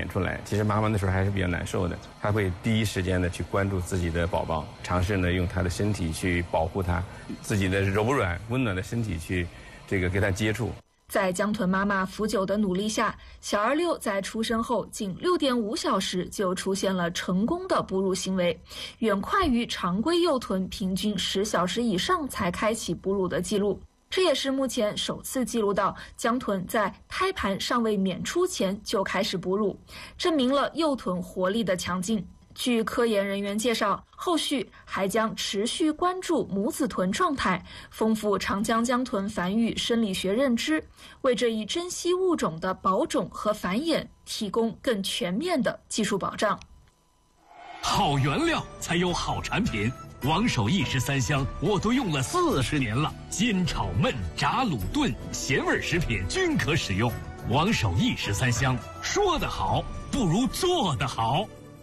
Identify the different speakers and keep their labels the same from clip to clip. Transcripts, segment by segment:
Speaker 1: 出来，其实妈妈那时候还是比较难受的，她会第一时间的去关注自己的宝宝，尝试呢用她的身体去保护她，自己的柔软温暖的身体去跟她接触。
Speaker 2: 在江豚妈妈福久的努力下，小二六在出生后仅6.5小时就出现了成功的哺乳行为，远快于常规幼豚平均10小时以上才开启哺乳的记录。这也是目前首次记录到江豚在胎盘尚未娩出前就开始哺乳，证明了幼豚活力的强劲。据科研人员介绍，后续还将持续关注母子豚状态，丰富长江江豚繁育生理学认知，为这一珍稀物种的保种和繁衍提供更全面的技术保障。
Speaker 3: 好原料才有好产品，王守义13香我都用了40年了，煎炒焖炸卤炖咸味食品均可使用。王守义13香，说得好不如做得好。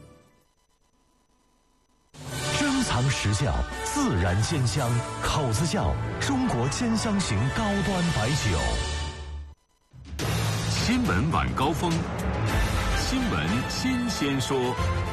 Speaker 4: 珍藏实窖，自然煎香，口子窖，中国煎香型高端白酒。
Speaker 5: 新闻晚高峰，新闻新鲜说。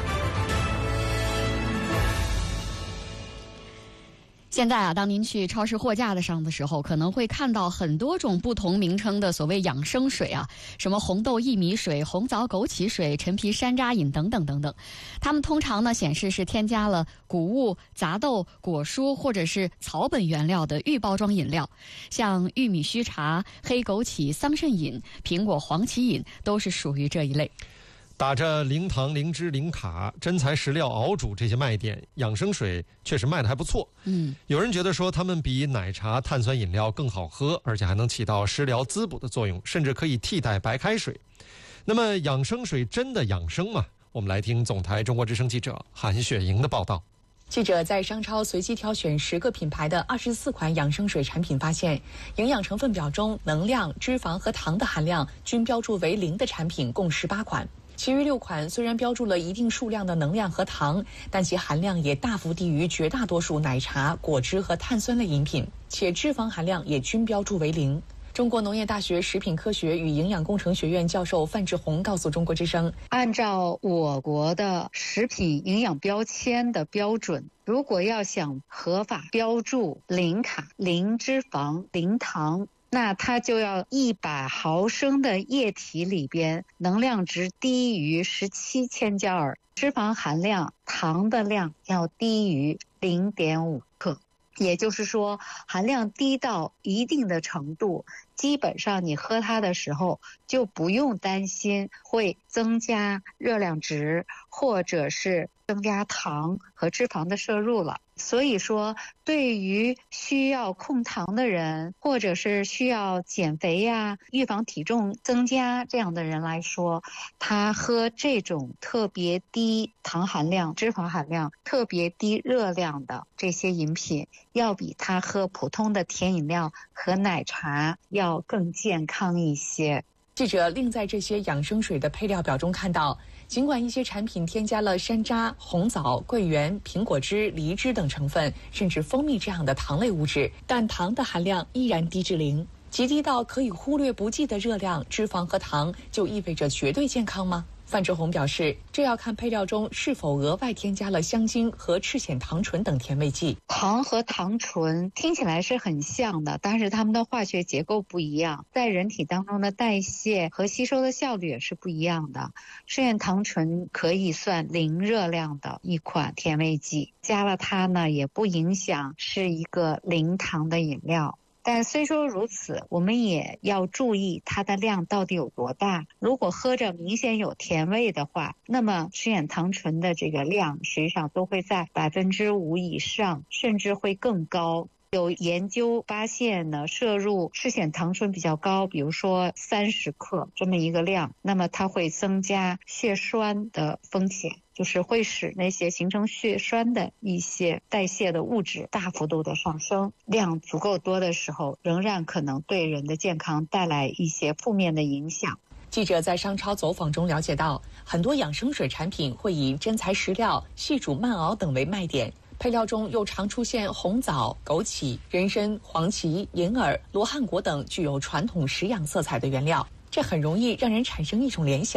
Speaker 6: 现在当您去超市货架上的时候，可能会看到很多种不同名称的所谓养生水什么红豆薏米水、红枣枸杞水、陈皮山楂饮等等等等。它们通常显示是添加了谷物、杂豆、果蔬或者是草本原料的预包装饮料，像玉米须茶、黑枸杞桑葚饮、苹果黄芪饮都是属于这一类。
Speaker 7: 打着零糖、零脂、零卡、真材实料熬煮这些卖点，养生水确实卖得还不错。有人觉得说他们比奶茶、碳酸饮料更好喝，而且还能起到食疗滋补的作用，甚至可以替代白开水。那么养生水真的养生吗？我们来听总台中国之声记者韩雪莹的报道。
Speaker 8: 记者在商超随机挑选10个品牌的24款养生水产品，发现营养成分表中能量、脂肪和糖的含量均标注为0的产品共18款。其余6款虽然标注了一定数量的能量和糖，但其含量也大幅低于绝大多数奶茶、果汁和碳酸类饮品，且脂肪含量也均标注为0。中国农业大学食品科学与营养工程学院教授范志红告诉中国之声，
Speaker 9: 按照我国的食品营养标签的标准，如果要想合法标注0卡、0脂肪、0糖，那它就要100毫升的液体里边能量值低于17千焦耳，脂肪含量、糖的量要低于0.5克。也就是说，含量低到一定的程度，基本上你喝它的时候就不用担心会增加热量值，或者是增加糖和脂肪的摄入了。所以说，对于需要控糖的人，或者是需要减肥呀、预防体重增加这样的人来说，他喝这种特别低糖含量、脂肪含量、特别低热量的这些饮品，要比他喝普通的甜饮料和奶茶要更健康一些。
Speaker 8: 记者另在这些养生水的配料表中看到，尽管一些产品添加了山楂、红枣、桂圆、苹果汁、梨汁等成分，甚至蜂蜜这样的糖类物质，但糖的含量依然低至0，极低到可以忽略不计的热量、脂肪和糖，就意味着绝对健康吗？范志红表示，这要看配料中是否额外添加了香精和赤藓糖醇等甜味剂。
Speaker 9: 糖和糖醇听起来是很像的，但是它们的化学结构不一样，在人体当中的代谢和吸收的效率也是不一样的。赤藓糖醇可以算0热量的一款甜味剂，加了它呢也不影响是一个0糖的饮料。但虽说如此，我们也要注意它的量到底有多大。如果喝着明显有甜味的话，那么赤藓糖醇的这个量实际上都会在5%以上，甚至会更高。有研究发现呢，摄入赤藓糖醇比较高，比如说30克这么一个量，那么它会增加血栓的风险，就是会使那些形成血栓的一些代谢的物质大幅度的上升。量足够多的时候，仍然可能对人的健康带来一些负面的影响。
Speaker 8: 记者在商超走访中了解到，很多养生水产品会以真材实料、细煮慢熬等为卖点，配料中又常出现红枣、枸杞、人参、黄芪、银耳、罗汉果等具有传统食养色彩的原料，这很容易让人产生一种联想：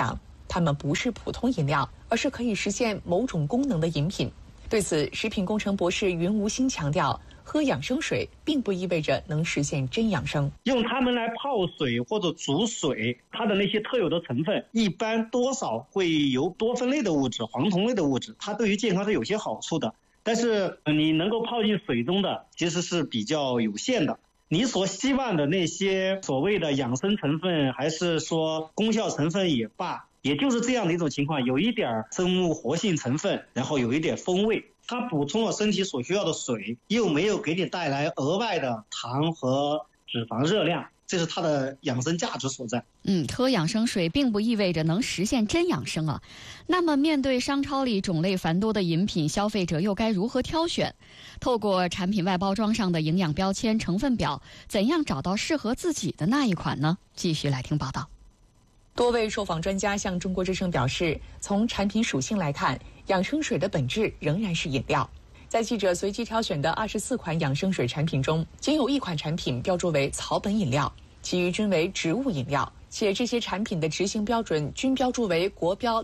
Speaker 8: 它们不是普通饮料，而是可以实现某种功能的饮品。对此，食品工程博士云无心强调，喝养生水并不意味着能实现真养生。
Speaker 10: 用它们来泡水或者煮水，它的那些特有的成分一般多少会有多酚类的物质、黄酮类的物质，它对于健康是有些好处的。但是你能够泡进水中的其实是比较有限的。你所希望的那些所谓的养生成分，还是说功效成分也罢，也就是这样的一种情况，有一点生物活性成分，然后有一点风味，它补充了身体所需要的水，又没有给你带来额外的糖和脂肪热量，这是它的养生价值所在。
Speaker 6: 喝养生水并不意味着能实现真养生啊。那么面对商超里种类繁多的饮品，消费者又该如何挑选？透过产品外包装上的营养标签、成分表，怎样找到适合自己的那一款呢？继续来听报道。
Speaker 8: 多位受访专家向中国之声表示，从产品属性来看，养生水的本质仍然是饮料。在记者随机挑选的24款养生水产品中，仅有1款产品标注为草本饮料，其余均为植物饮料，且这些产品的执行标准均标注为国标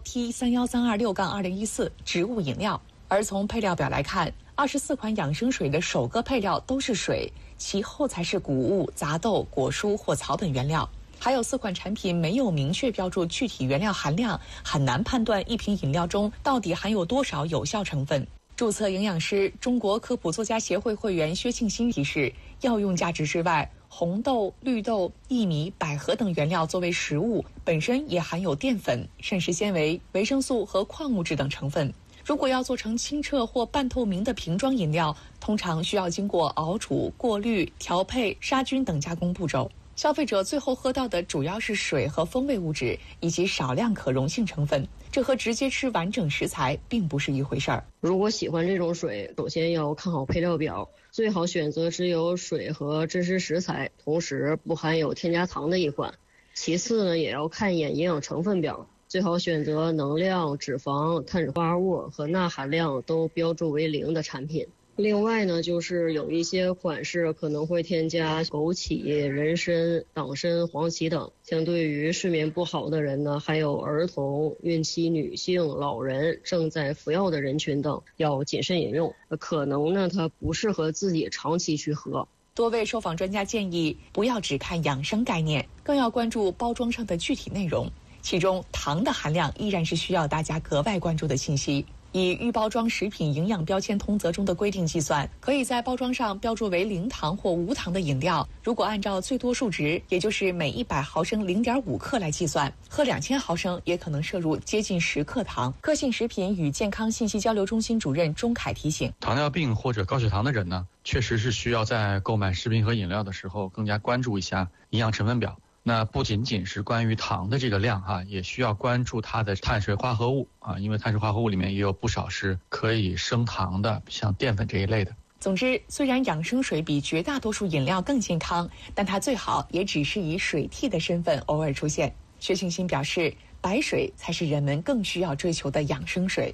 Speaker 8: T31326-2014 植物饮料。而从配料表来看，24款养生水的首个配料都是水，其后才是谷物、杂豆、果蔬或草本原料。还有4款产品没有明确标注具体原料含量，很难判断一瓶饮料中到底含有多少有效成分。注册营养师、中国科普作家协会会员薛庆新提示，药用价值之外，红豆、绿豆、薏米、百合等原料作为食物，本身也含有淀粉、膳食纤维、维生素和矿物质等成分。如果要做成清澈或半透明的瓶装饮料，通常需要经过熬煮、过滤、调配、杀菌等加工步骤。消费者最后喝到的主要是水和风味物质，以及少量可溶性成分，这和直接吃完整食材并不是一回事儿。
Speaker 11: 如果喜欢这种水，首先要看好配料表，最好选择只有水和真实食材，同时不含有添加糖的一款。其次呢，也要看一眼营养成分表，最好选择能量、脂肪、碳水化合物和钠含量都标注为0的产品。另外呢，就是有一些款式可能会添加枸杞、人参、党参、黄芪等。相对于睡眠不好的人呢，还有儿童、孕期女性、老人、正在服药的人群等，要谨慎饮用。可能呢，它不适合自己长期去喝。
Speaker 8: 多位受访专家建议，不要只看养生概念，更要关注包装上的具体内容。其中，糖的含量依然是需要大家格外关注的信息。以预包装食品营养标签通则中的规定计算，可以在包装上标注为0糖或无糖的饮料，如果按照最多数值，也就是每100毫升0.5克来计算，喝2000毫升也可能摄入接近10克糖。科信食品与健康信息交流中心主任钟凯提醒，
Speaker 12: 糖尿病或者高血糖的人呢，确实是需要在购买食品和饮料的时候更加关注一下营养成分表。那不仅仅是关于糖的这个量也需要关注它的碳水化合物因为碳水化合物里面也有不少是可以升糖的，像淀粉这一类的。
Speaker 8: 总之，虽然养生水比绝大多数饮料更健康，但它最好也只是以水替的身份偶尔出现。薛庆新表示，白水才是人们更需要追求的养生水。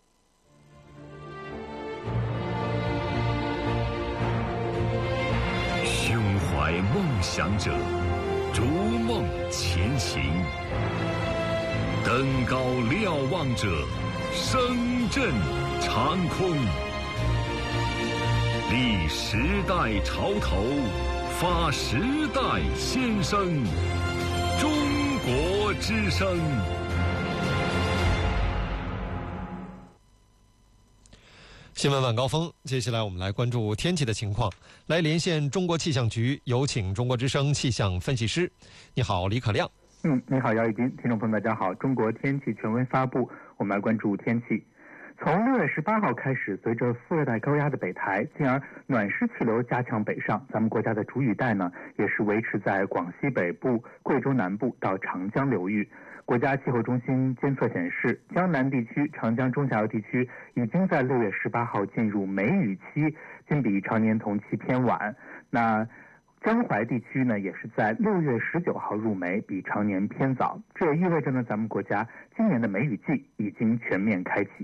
Speaker 5: 胸怀梦想者，逐梦前行，登高瞭望者，声震长空。立时代潮头，发时代先声。中国之声。
Speaker 7: 新闻晚高峰，接下来我们来关注天气的情况。来连线中国气象局，有请中国之声气象分析师。你好，李可亮。
Speaker 13: 你好，姚宇军。听众朋友们，大家好。中国天气权威发布，我们来关注天气。从6月18号开始，随着副热带高压的北抬，进而暖湿气流加强北上，咱们国家的主雨带呢，也是维持在广西北部、贵州南部到长江流域。国家气候中心监测显示，江南地区、长江中下游地区已经在6月18号进入梅雨期，均比常年同期偏晚。那江淮地区呢，也是在6月19号入梅，比常年偏早。这也意味着呢，咱们国家今年的梅雨季已经全面开启。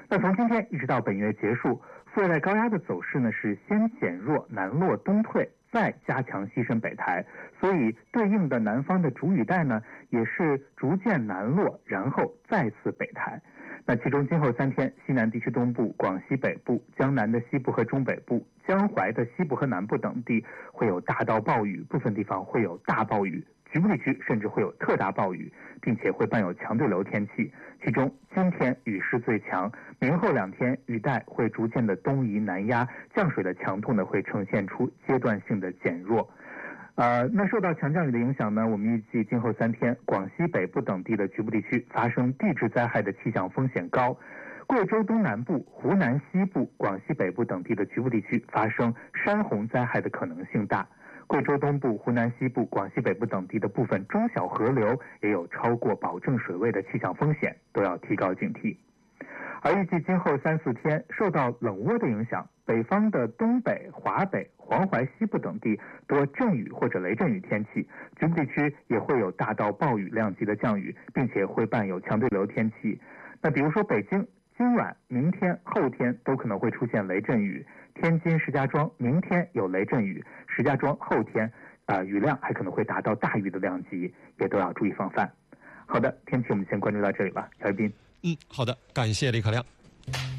Speaker 13: 那从今天一直到本月结束，副热带高压的走势呢是先减弱南落东退，再加强西伸北抬，所以对应的南方的主雨带呢也是逐渐南落，然后再次北抬。那其中今后3天，西南地区东部、广西北部、江南的西部和中北部、江淮的西部和南部等地会有大到暴雨，部分地方会有大暴雨，局部地区甚至会有特大暴雨，并且会伴有强对流天气。其中今天雨势最强，明后2天雨带会逐渐的东移南压，降水的强度呢会呈现出阶段性的减弱。那受到强降雨的影响呢，我们预计今后3天，广西北部等地的局部地区发生地质灾害的气象风险高，贵州东南部、湖南西部、广西北部等地的局部地区发生山洪灾害的可能性大。贵州东部、湖南西部、广西北部等地的部分中小河流也有超过保证水位的气象风险，都要提高警惕。而预计今后3、4天，受到冷涡的影响，北方的东北、华北、黄淮西部等地多阵雨或者雷阵雨天气，局部地区也会有大到暴雨量级的降雨，并且会伴有强对流天气。那比如说北京，今晚、明天、后天都可能会出现雷阵雨；天津、石家庄明天有雷阵雨，石家庄后天雨量还可能会达到大雨的量级，也都要注意防范。好的，天气我们先关注到这里了，小一斌。
Speaker 7: 好的，感谢李可亮。